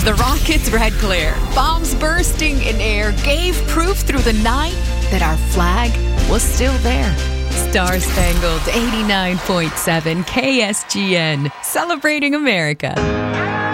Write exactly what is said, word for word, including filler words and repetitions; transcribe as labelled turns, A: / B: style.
A: The rockets red glare, bombs bursting in air gave proof through the night that our flag was still there. Star Spangled eighty-nine point seven K S G N, celebrating America.